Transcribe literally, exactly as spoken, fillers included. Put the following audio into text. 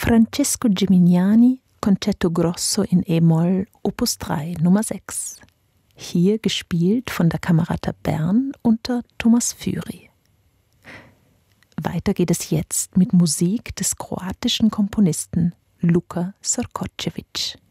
Francesco Gimignani, Concerto Grosso in E-Moll, Opus drei, Nummer sechs. Hier gespielt von der Camerata Bern unter Thomas Füri. Weiter geht es jetzt mit Musik des kroatischen Komponisten Luka Sorkočević.